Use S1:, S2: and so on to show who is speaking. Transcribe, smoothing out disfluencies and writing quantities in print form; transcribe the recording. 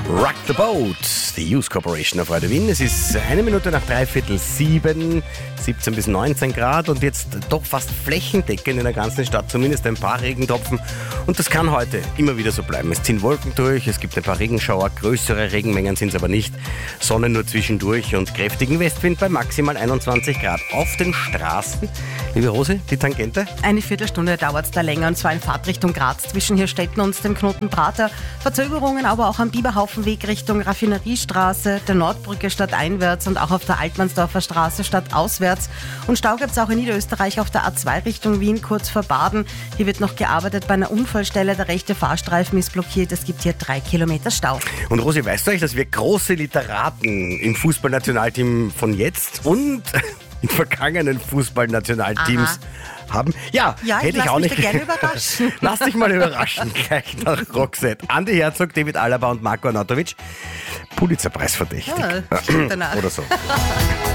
S1: Rock the Boat, die Youth Corporation auf Radio Wien. Es ist 1 Minute nach 6:45, 17 bis 19 Grad und jetzt doch fast flächendeckend in der ganzen Stadt, zumindest ein paar Regentropfen. Und das kann heute immer wieder so bleiben. Es ziehen Wolken durch, es gibt ein paar Regenschauer, größere Regenmengen sind es aber nicht. Sonne nur zwischendurch und kräftigen Westwind bei maximal 21 Grad. Auf den Straßen, liebe Rose, die Tangente?
S2: Eine Viertelstunde dauert es da länger, und zwar in Fahrtrichtung Graz zwischen Hirstetten und dem Knoten Prater. Verzögerungen aber auch am Biberhaufenweg Richtung Raffineriestraße, der Nordbrücke stadteinwärts und auch auf der Altmannsdorfer Straße stadtauswärts. Und Stau gibt es auch in Niederösterreich auf der A2 Richtung Wien, kurz vor Baden. Hier wird noch gearbeitet bei einer Unfallstelle. Der rechte Fahrstreifen ist blockiert. Es gibt hier 3 Kilometer Stau.
S1: Und Rosi, weißt du eigentlich, dass wir große Literaten im Fußballnationalteam von jetzt und in vergangenen Fußballnationalteams haben? Ja, hätte ich auch nicht.
S2: Gerne überraschen.
S1: Lass dich mal überraschen, gleich nach Roxette. Andi Herzog, David Alaba und Marko Arnautovic. Pulitzerpreis verdächtig.
S2: Ja, danach.
S1: Oder so.